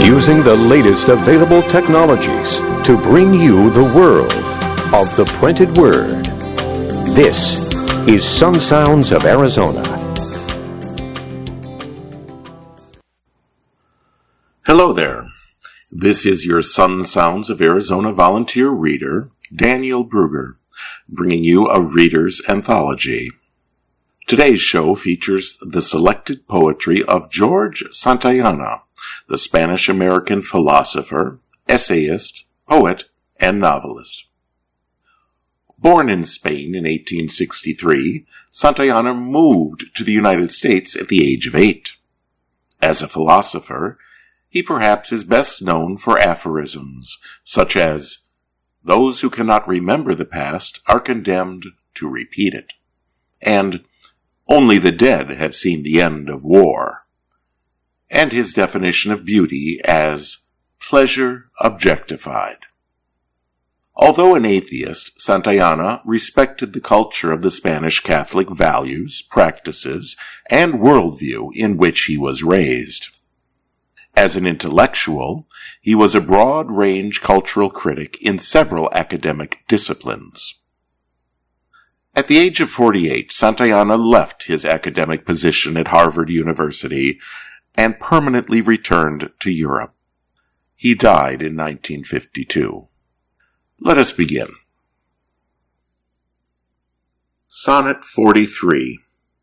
using the latest available technologies to bring you the world of the printed word. This is Sun Sounds of Arizona. Hello there. This is your Sun Sounds of Arizona volunteer reader, Daniel Brugger, bringing you a reader's anthology. Today's show features the selected poetry of George Santayana, the Spanish-American philosopher, essayist, poet, and novelist. Born in Spain in 1863, Santayana moved to the United States at the age of 8. As a philosopher, he perhaps is best known for aphorisms, such as, "Those who cannot remember the past are condemned to repeat it," and "Only the dead have seen the end of war," and his definition of beauty as pleasure objectified. Although an atheist, Santayana respected the culture of the Spanish Catholic values, practices, and worldview in which he was raised. As an intellectual, he was a broad-range cultural critic in several academic disciplines. At the age of 48, Santayana left his academic position at Harvard University and permanently returned to Europe. He died in 1952. Let us begin. Sonnet 43.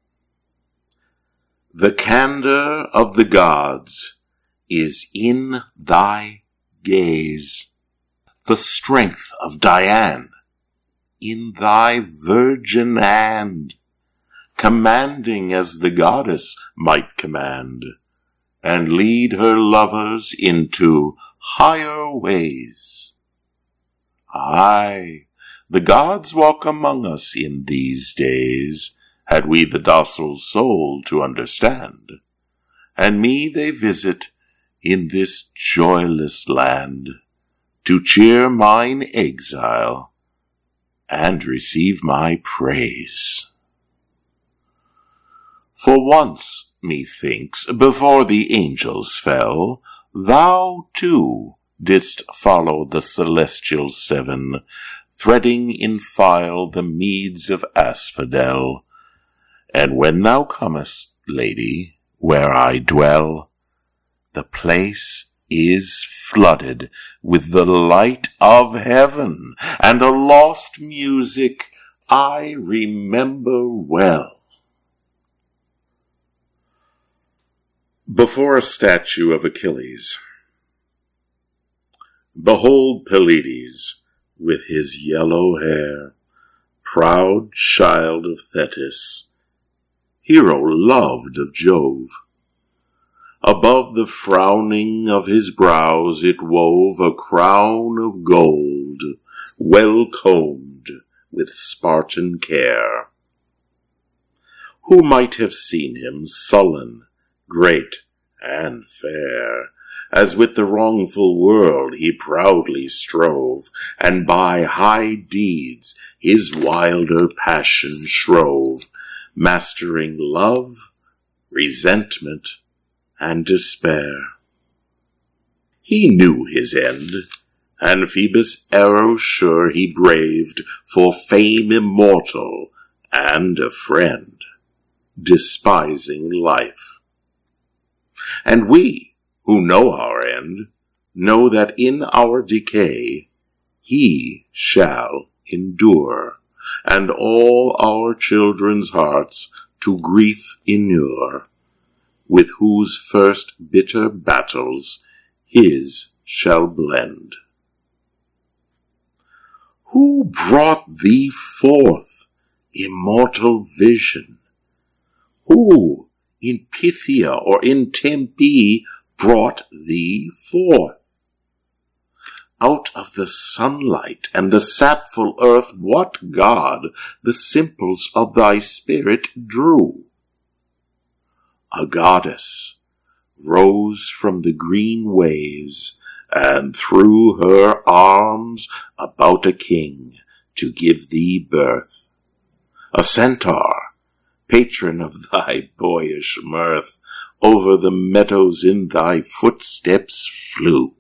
The candor of the gods is in thy gaze, the strength of Diane in thy virgin hand, commanding as the goddess might command, and lead her lovers into higher ways. Aye, the gods walk among us in these days, had we the docile soul to understand, and me they visit in this joyless land, to cheer mine exile and receive my praise. For once, methinks, before the angels fell, thou, too, didst follow the celestial seven, threading in file the meads of asphodel. And when thou comest, lady, where I dwell, the place is flooded with the light of heaven, and a lost music I remember well. Before a statue of Achilles. Behold Pelides, with his yellow hair, proud child of Thetis, hero loved of Jove. Above the frowning of his brows it wove a crown of gold, well combed with Spartan care. Who might have seen him sullen, great, and fair, as with the wrongful world he proudly strove, and by high deeds his wilder passion shrove, mastering love, resentment, and despair. He knew his end, and Phoebus' arrow sure he braved, for fame immortal and a friend, despising life. And we, who know our end, know that in our decay he shall endure, and all our children's hearts to grief inure, with whose first bitter battles his shall blend. Who brought thee forth, immortal vision? Who in Pythia or in Tempe brought thee forth? Out of the sunlight and the sapful earth what god the simples of thy spirit drew? A goddess rose from the green waves, and threw her arms about a king to give thee birth. A centaur patron of thy boyish mirth, over the meadows in thy footsteps flew.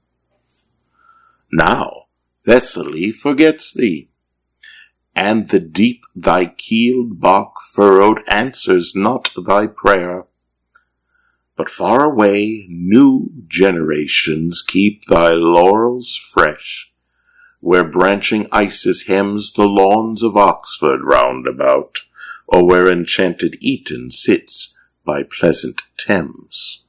Now Thessaly forgets thee, and the deep thy keeled bark furrowed answers not thy prayer. But far away new generations keep thy laurels fresh, where branching Isis hems the lawns of Oxford round about, or where enchanted Eton sits by pleasant Thames.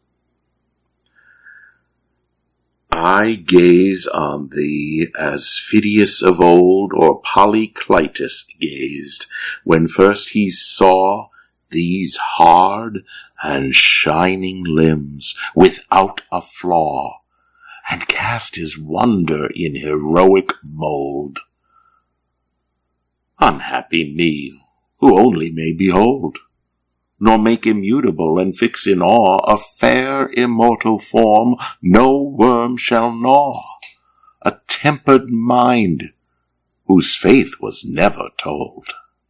I gaze on thee as Phidias of old or Polyclitus gazed, when first he saw these hard and shining limbs without a flaw, and cast his wonder in heroic mold. Unhappy me, who only may behold, nor make immutable and fix in awe a fair immortal form no worm shall gnaw, a tempered mind whose faith was never told.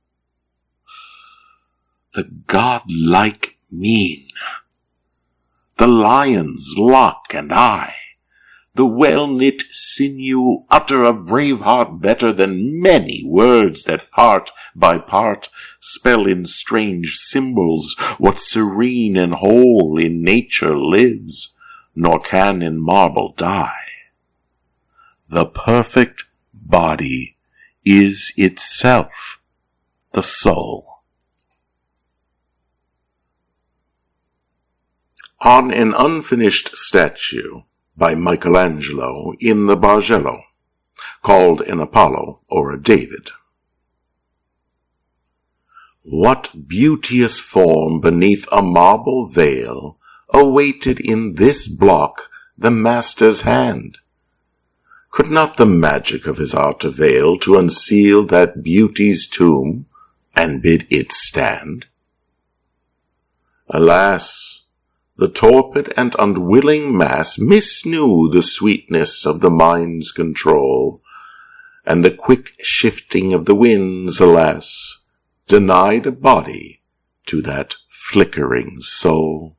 The godlike mien, the lion's lock and eye, the well-knit sinew utter a brave heart better than many words that part by part spell in strange symbols what serene and whole in nature lives, nor can in marble die. The perfect body is itself the soul. On an unfinished statue by Michelangelo in the Bargello, called an Apollo or a David. What beauteous form beneath a marble veil awaited in this block the master's hand? Could not the magic of his art avail to unseal that beauty's tomb and bid it stand? Alas! The torpid and unwilling mass misknew the sweetness of the mind's control, and the quick shifting of the winds, alas, denied a body to that flickering soul.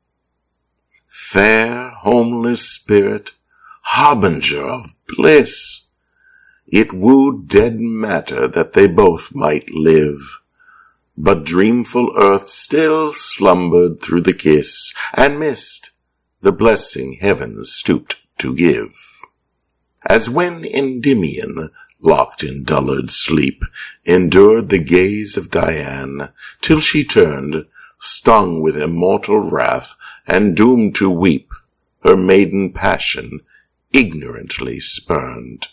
Fair, homeless spirit, harbinger of bliss, it wooed dead matter that they both might live. But dreamful earth still slumbered through the kiss, and missed the blessing heaven stooped to give. As when Endymion, locked in dullard sleep, endured the gaze of Dian, till she turned, stung with immortal wrath, and doomed to weep, her maiden passion ignorantly spurned.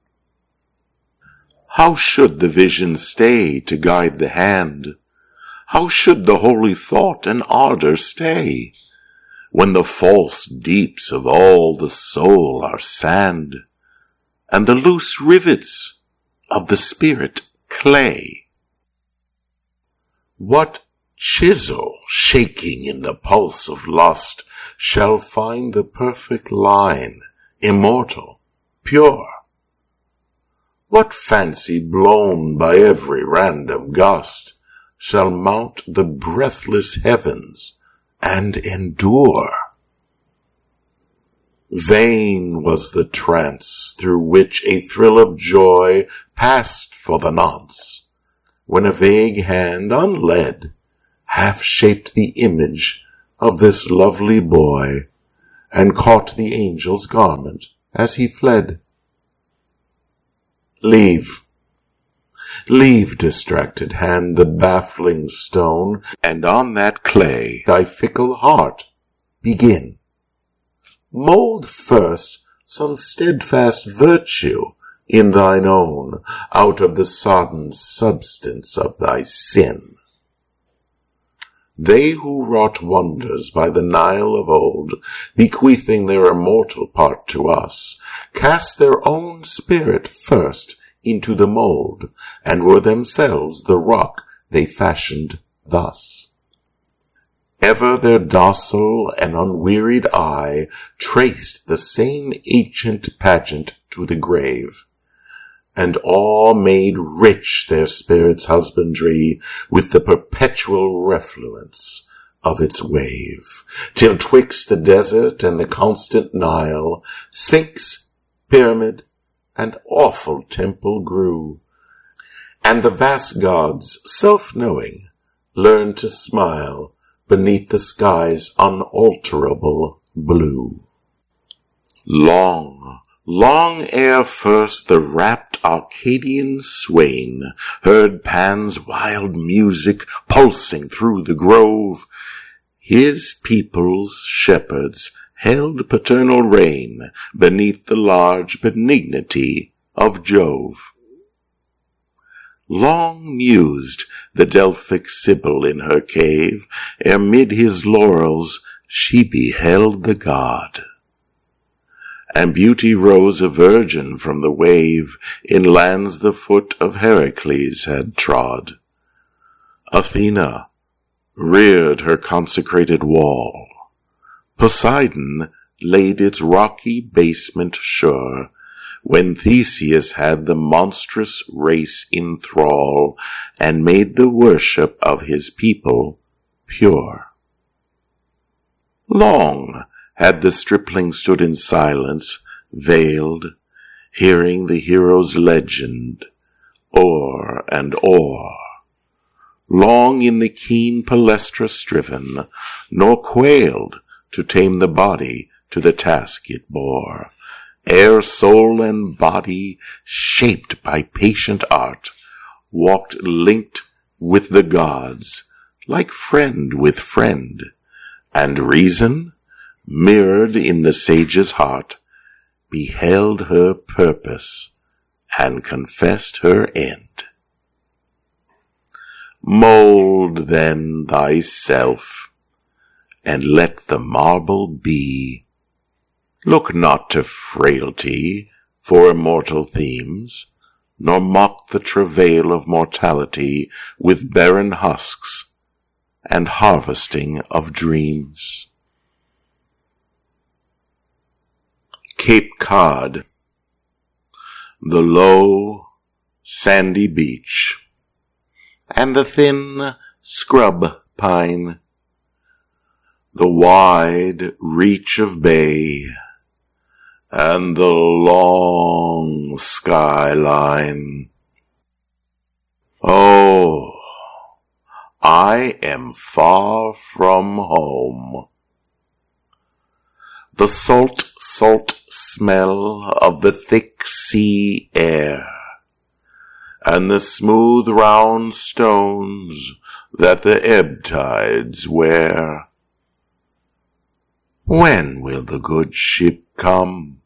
How should the vision stay to guide the hand? How should the holy thought and ardor stay, when the false deeps of all the soul are sand, and the loose rivets of the spirit clay? What chisel shaking in the pulse of lust shall find the perfect line, immortal, pure? What fancy blown by every random gust shall mount the breathless heavens and endure? Vain was the trance through which a thrill of joy passed for the nonce, when a vague hand unled half shaped the image of this lovely boy, and caught the angel's garment as he fled. Leave, distracted hand, the baffling stone, and on that clay thy fickle heart begin. Mold first some steadfast virtue in thine own, out of the sodden substance of thy sin. They who wrought wonders by the Nile of old, bequeathing their immortal part to us, cast their own spirit first into the mold, and were themselves the rock they fashioned thus. Ever their docile and unwearied eye traced the same ancient pageant to the grave, and awe made rich their spirit's husbandry with the perpetual refluence of its wave, till twixt the desert and the constant Nile, Sphinx, pyramid, and awful temple grew, and the vast gods, self-knowing, learned to smile beneath the sky's unalterable blue. Long ere first the rapt Arcadian swain heard Pan's wild music pulsing through the grove, his people's shepherds held paternal reign beneath the large benignity of Jove. Long mused the Delphic Sibyl in her cave, ere mid his laurels she beheld the god. And beauty rose a virgin from the wave in lands the foot of Heracles had trod. Athena reared her consecrated wall. Poseidon laid its rocky basement sure, when Theseus had the monstrous race in thrall, and made the worship of his people pure. Long had the stripling stood in silence, veiled, hearing the hero's legend, o'er and o'er. Long in the keen Palestra striven, nor quailed to tame the body to the task it bore, ere soul and body, shaped by patient art, walked linked with the gods, like friend with friend, and reason, mirrored in the sage's heart, beheld her purpose and confessed her end. Mold then thyself, and let the marble be. Look not to frailty for immortal themes, nor mock the travail of mortality with barren husks and harvesting of dreams. Cape Cod, the low, sandy beach, and the thin scrub pine, the wide reach of bay, and the long skyline. Oh, I am far from home. The salt smell of the thick sea air, and the smooth round stones that the ebb tides wear. When will the good ship come?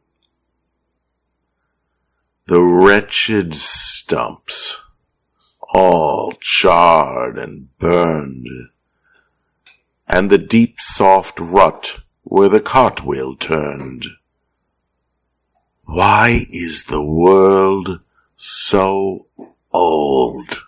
The wretched stumps, all charred and burned, and the deep soft rut where the cartwheel turned. Why is the world so old?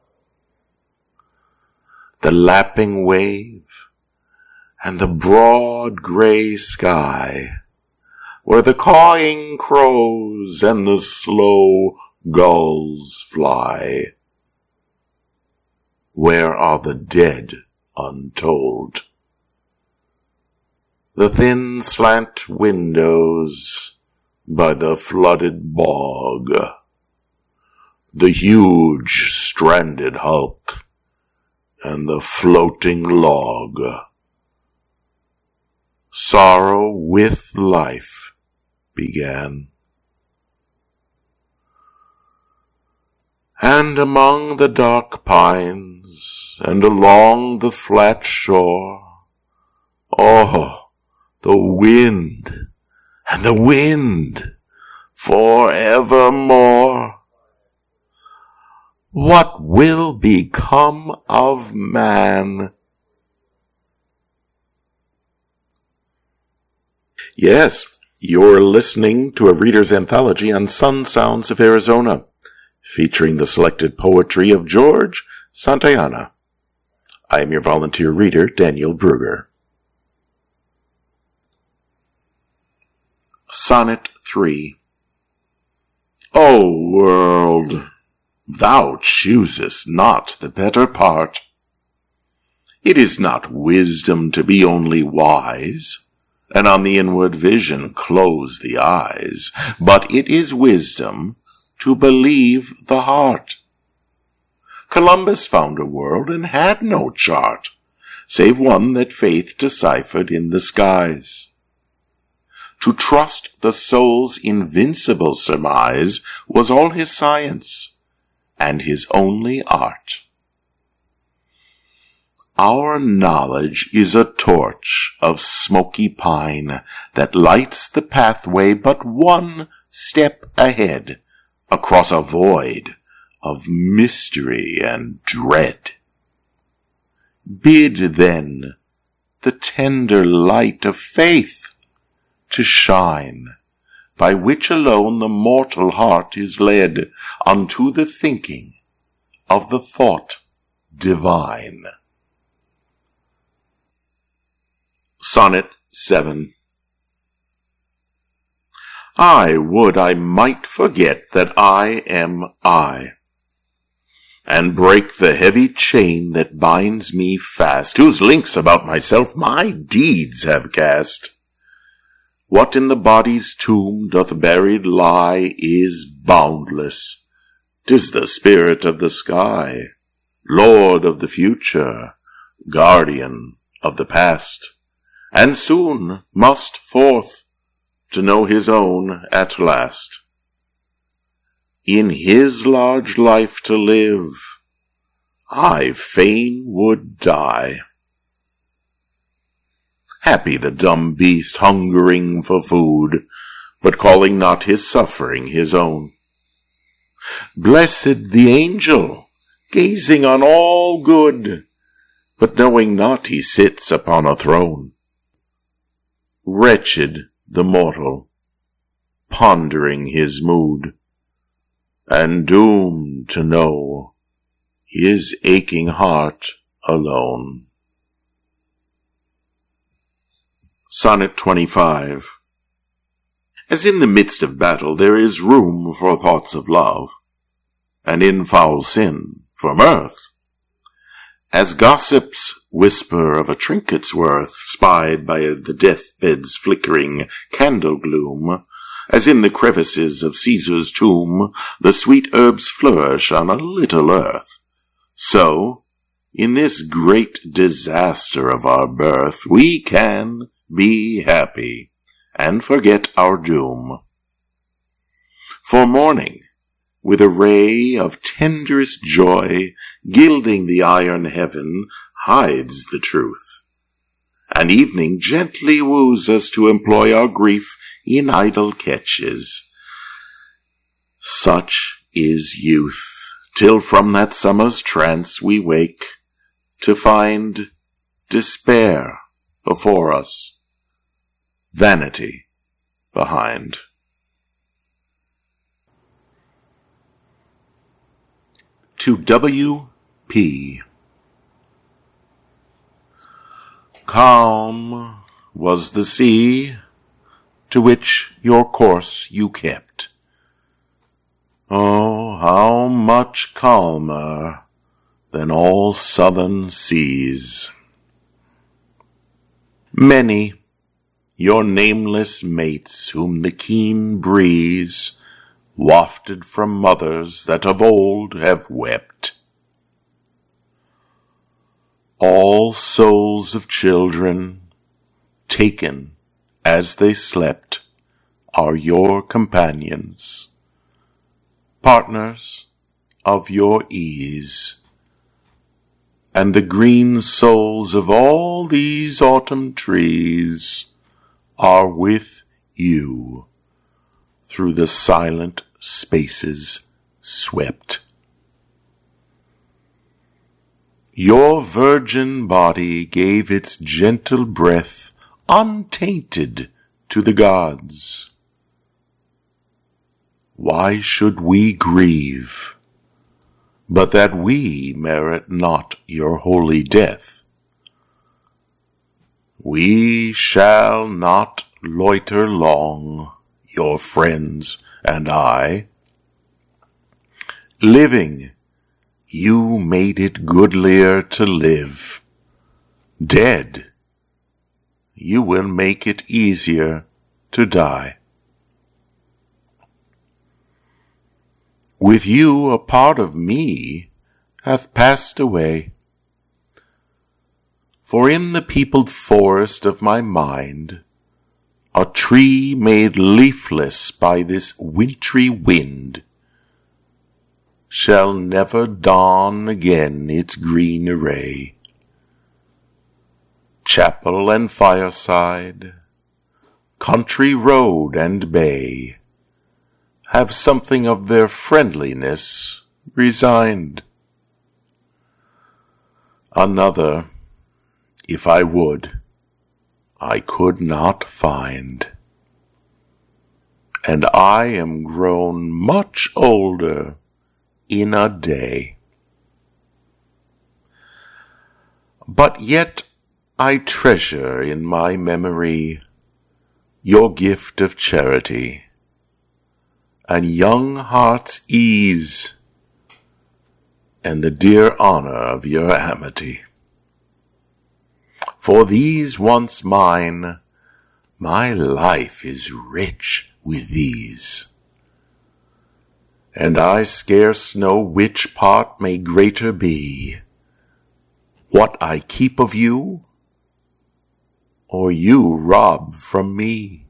The lapping wave and the broad gray sky, where the cawing crows and the slow gulls fly. Where are the dead untold? The thin slant windows by the flooded bog, the huge stranded hulk, and the floating log. Sorrow with life began. And among the dark pines, and along the flat shore, oh, the wind, and the wind, forevermore. What will become of man? Yes, you're listening to a reader's anthology on Sun Sounds of Arizona, featuring the selected poetry of George Santayana. I am your volunteer reader, Daniel Brugger. Sonnet 3. O world, thou choosest not the better part. It is not wisdom to be only wise, and on the inward vision close the eyes, but it is wisdom to believe the heart. Columbus found a world and had no chart, save one that faith deciphered in the skies. To trust the soul's invincible surmise was all his science, and his only art. Our knowledge is a torch of smoky pine that lights the pathway but one step ahead, across a void of mystery and dread. Bid then the tender light of faith to shine, by which alone the mortal heart is led unto the thinking of the thought divine. Sonnet 7. I would I might forget that I am I, and break the heavy chain that binds me fast, whose links about myself my deeds have cast. What in the body's tomb doth buried lie is boundless. 'Tis the spirit of the sky, Lord of the future, guardian of the past, and soon must forth to know his own at last. In his large life to live, I fain would die. Happy the dumb beast hungering for food, but calling not his suffering his own. Blessed the angel, gazing on all good, but knowing not he sits upon a throne. Wretched the mortal, pondering his mood, and doomed to know his aching heart alone. Sonnet 25. As in the midst of battle there is room for thoughts of love, and in foul sin for mirth, as gossips whisper of a trinket's worth, spied by the deathbed's flickering candle gloom, as in the crevices of Caesar's tomb the sweet herbs flourish on a little earth, so, in this great disaster of our birth, we can be happy and forget our doom. For morning, with a ray of tenderest joy, gilding the iron heaven, hides the truth, and evening gently woos us to employ our grief in idle catches. Such is youth, till from that summer's trance we wake, to find despair before us, vanity behind. To W.P. Calm was the sea to which your course you kept. Oh, how much calmer than all southern seas. Many your nameless mates whom the keen breeze wafted from mothers that of old have wept. All souls of children, taken as they slept, are your companions, partners of your ease, and the green souls of all these autumn trees are with you through the silent spaces swept. Your virgin body gave its gentle breath untainted to the gods. Why should we grieve, but that we merit not your holy death? We shall not loiter long, your friends and I, Living, you made it goodlier to live. Dead, you will make it easier to die. With you a part of me hath passed away. For in the peopled forest of my mind, a tree made leafless by this wintry wind shall never don again its green array. Chapel and fireside, country road and bay, have something of their friendliness resigned. Another, if I would, I could not find. And I am grown much older in a day. But yet I treasure in my memory your gift of charity and young heart's ease and the dear honor of your amity. For these once mine, my life is rich with these. And I scarce know which part may greater be, what I keep of you, or you rob from me.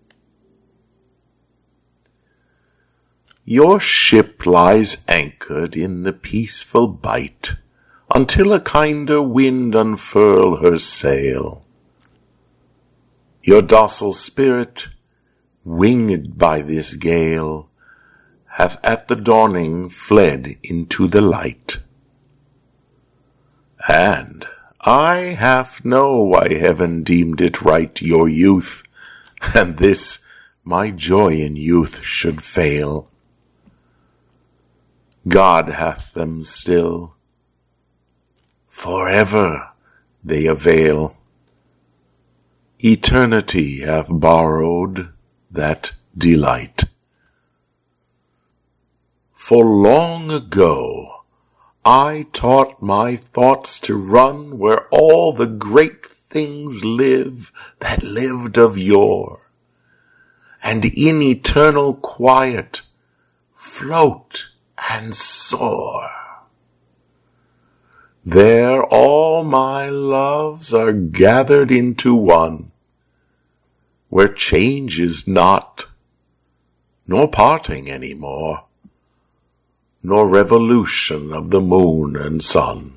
Your ship lies anchored in the peaceful bight, until a kinder wind unfurl her sail. Your docile spirit, winged by this gale, hath at the dawning fled into the light. And I half know why heaven deemed it right your youth, and this my joy in youth should fail. God hath them still, forever they avail. Eternity hath borrowed that delight. For long ago I taught my thoughts to run where all the great things live that lived of yore, and in eternal quiet float and soar. There all my loves are gathered into one, where change is not, nor parting any more, nor revolution of the moon and sun.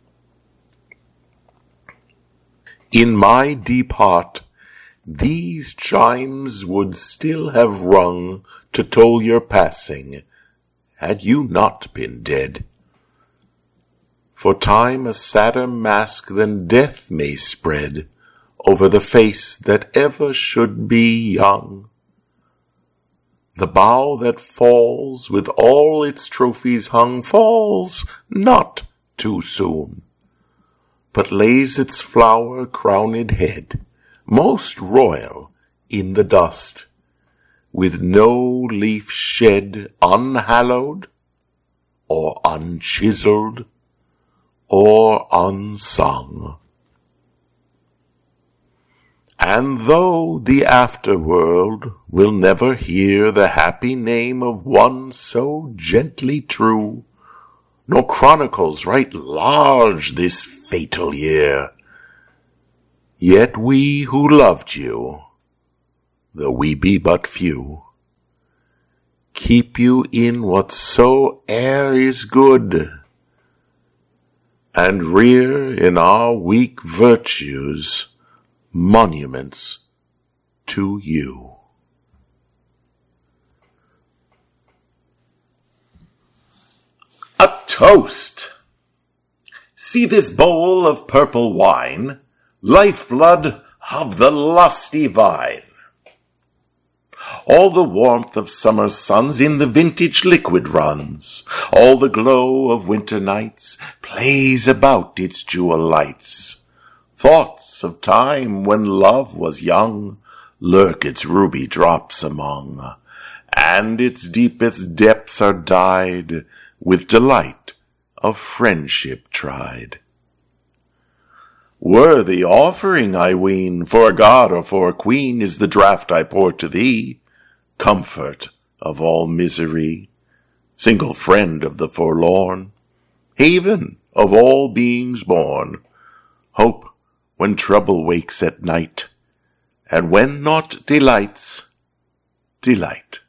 In my deep heart these chimes would still have rung to toll your passing, had you not been dead. For time a sadder mask than death may spread over the face that ever should be young. The bough that falls with all its trophies hung falls not too soon, but lays its flower-crowned head most royal in the dust, with no leaf shed unhallowed, or unchiselled, or unsung. And though the afterworld will never hear the happy name of one so gently true, nor chronicles write large this fatal year, yet we who loved you, though we be but few, keep you in whatsoe'er is good, and rear in our weak virtues monuments to you. A toast! See this bowl of purple wine, lifeblood of the lusty vine. All the warmth of summer suns in the vintage liquid runs. All the glow of winter nights plays about its jewel lights. Thoughts of time when love was young lurk its ruby drops among, and its deepest depths are dyed with delight of friendship tried. Worthy offering, I ween, for a god or for a queen is the draught I pour to thee, comfort of all misery, single friend of the forlorn, haven of all beings born, hope when trouble wakes at night, and when naught delights, delight.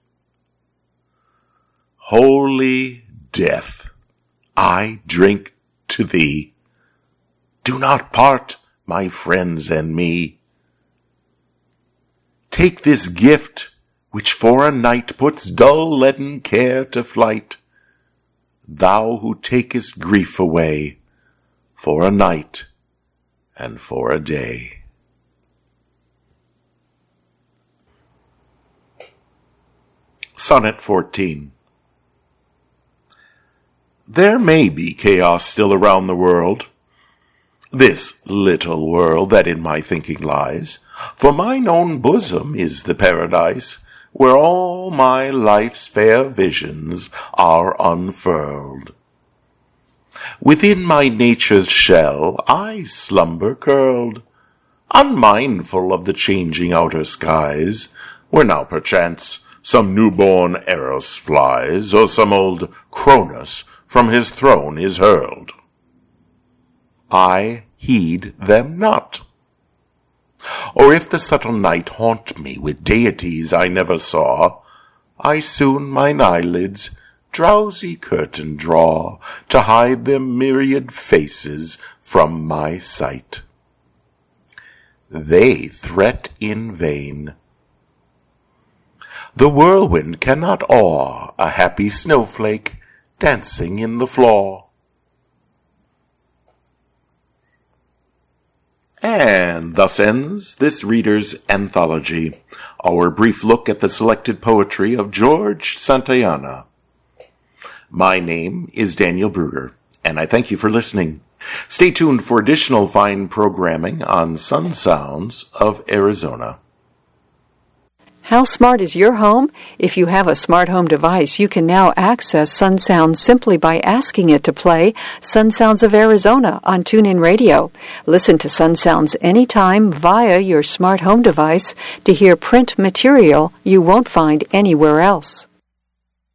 Holy death, I drink to thee. Do not part my friends and me. Take this gift, which for a night puts dull leaden care to flight, thou who takest grief away for a night and for a day. Sonnet 14. There may be chaos still around the world, this little world that in my thinking lies, for mine own bosom is the paradise, where all my life's fair visions are unfurled. Within my nature's shell I slumber curled, unmindful of the changing outer skies, where now perchance some newborn Eros flies, or some old Cronus from his throne is hurled. I heed them not. Or if the subtle night haunt me with deities I never saw, I soon mine eyelids drowsy curtain draw, to hide their myriad faces from my sight. They threat in vain. The whirlwind cannot awe a happy snowflake dancing in the flaw. And thus ends this reader's anthology, our brief look at the selected poetry of George Santayana. My name is Daniel Brugger, and I thank you for listening. Stay tuned for additional fine programming on Sun Sounds of Arizona. How smart is your home? If you have a smart home device, you can now access Sun Sounds simply by asking it to play Sun Sounds of Arizona on TuneIn Radio. Listen to Sun Sounds anytime via your smart home device to hear print material you won't find anywhere else.